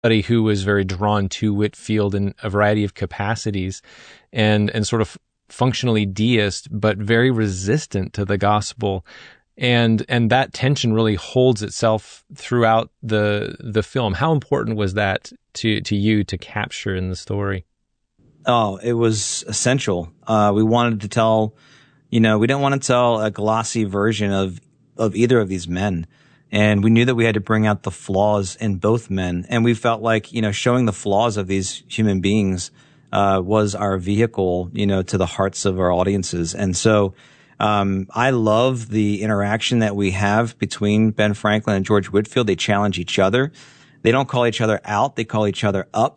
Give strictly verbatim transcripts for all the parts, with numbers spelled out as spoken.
somebody who was very drawn to Whitefield in a variety of capacities, and and sort of functionally deist, but very resistant to the gospel. And and that tension really holds itself throughout the the film. How important was that to to you to capture in the story? Oh, it was essential. Uh, we wanted to tell, you know, we didn't want to tell a glossy version of of either of these men. And we knew that we had to bring out the flaws in both men. And we felt like, you know, showing the flaws of these human beings uh, was our vehicle, you know, to the hearts of our audiences. And so um, I love the interaction that we have between Ben Franklin and George Whitefield. They challenge each other. They don't call each other out. They call each other up.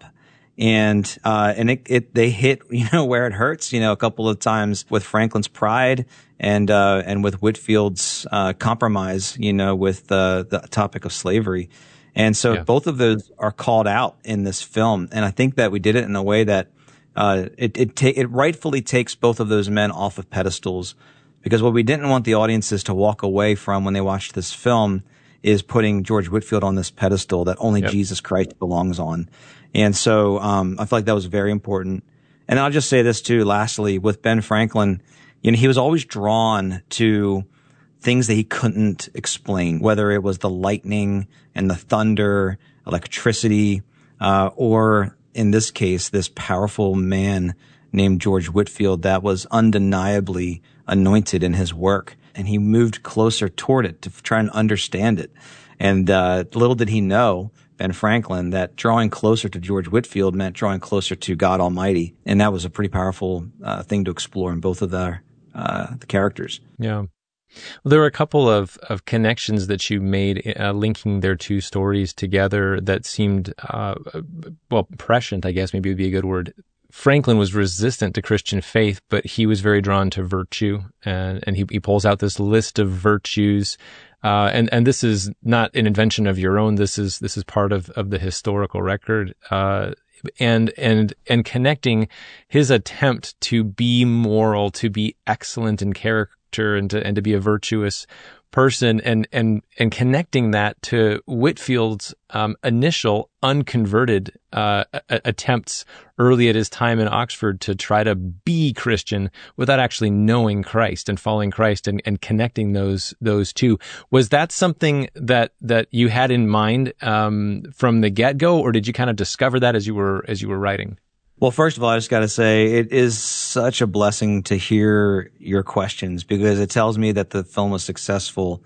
And, uh, and it, it, they hit, you know, where it hurts, you know, a couple of times with Franklin's pride and, uh, and with Whitefield's, uh, compromise, you know, with, uh, the topic of slavery. And so yeah. both of those are called out in this film. And I think that we did it in a way that, uh, it, it ta- it rightfully takes both of those men off of pedestals, because what we didn't want the audiences to walk away from when they watched this film is putting George Whitefield on this pedestal that only yep. Jesus Christ belongs on. And so um I feel like that was very important. And I'll just say this too, lastly, with Ben Franklin, you know, he was always drawn to things that he couldn't explain, whether it was the lightning and the thunder, electricity, uh, or in this case, this powerful man named George Whitefield that was undeniably anointed in his work. And he moved closer toward it to try and understand it. And uh little did he know, Ben Franklin, that drawing closer to George Whitefield meant drawing closer to God Almighty. And that was a pretty powerful uh, thing to explore in both of the, uh, the characters. Yeah. Well, there were a couple of, of connections that you made, uh, linking their two stories together that seemed, uh, well, prescient, I guess maybe would be a good word. Franklin was resistant to Christian faith, but he was very drawn to virtue. And, and he, he pulls out this list of virtues. Uh, and, and this is not an invention of your own. This is, this is part of, of the historical record. Uh, and, and, and connecting his attempt to be moral, to be excellent in character, and to, and to be a virtuous person, and, and, and connecting that to Whitefield's, um, initial unconverted, uh, a- attempts early at his time in Oxford to try to be Christian without actually knowing Christ and following Christ, and, and connecting those, those two. Was that something that, that you had in mind, um, from the get-go, or did you kind of discover that as you were, as you were writing? Well, first of all, I just got to say it is such a blessing to hear your questions, because it tells me that the film was successful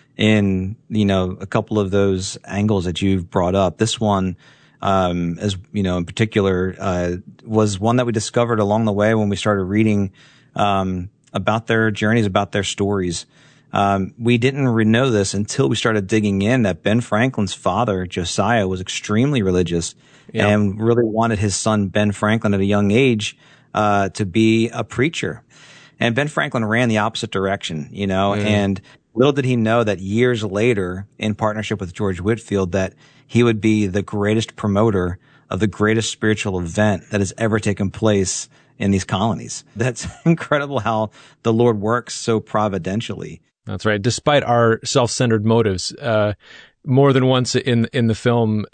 in, you know, a couple of those angles that you've brought up. This one, um, as you know, in particular, uh, was one that we discovered along the way when we started reading, um, about their journeys, about their stories. Um, we didn't re- know this until we started digging in, that Ben Franklin's father, Josiah, was extremely religious. Yeah. And really wanted his son, Ben Franklin, at a young age, uh, to be a preacher. And Ben Franklin ran the opposite direction, you know, mm. and little did he know that years later, in partnership with George Whitefield, that he would be the greatest promoter of the greatest spiritual event that has ever taken place in these colonies. That's incredible how the Lord works so providentially. That's right. Despite our self-centered motives, uh, more than once in, in the film,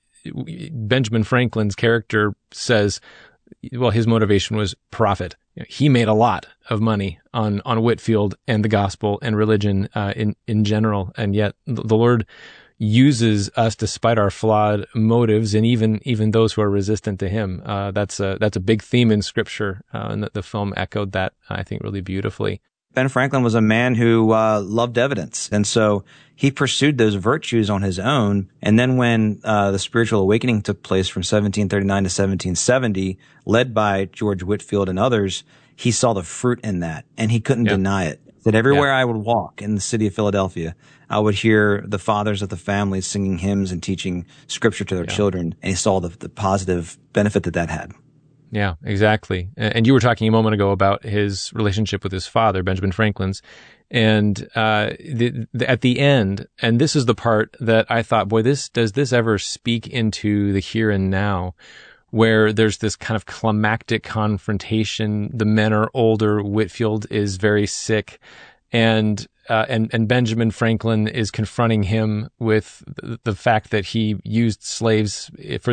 Benjamin Franklin's character says, well, his motivation was profit. He made a lot of money on, on Whitefield and the gospel and religion, uh, in, in general. And yet the Lord uses us despite our flawed motives, and even, even those who are resistant to him. Uh, that's a, that's a big theme in scripture. Uh, and the, the film echoed that, I think, really beautifully. Ben Franklin was a man who uh, loved evidence. And so he pursued those virtues on his own. And then when uh, the spiritual awakening took place from seventeen thirty-nine to seventeen seventy, led by George Whitefield and others, he saw the fruit in that, and he couldn't yeah. deny it. That everywhere yeah. I would walk in the city of Philadelphia, I would hear the fathers of the families singing hymns and teaching scripture to their yeah. children. And he saw the, the positive benefit that that had. Yeah, exactly. And you were talking a moment ago about his relationship with his father, Benjamin Franklin's. And uh the, the, at the end, and this is the part that I thought, boy, this does this ever speak into the here and now, where there's this kind of climactic confrontation. The men are older. Whitefield is very sick. And uh, and and Benjamin Franklin is confronting him with the, the fact that he used slaves for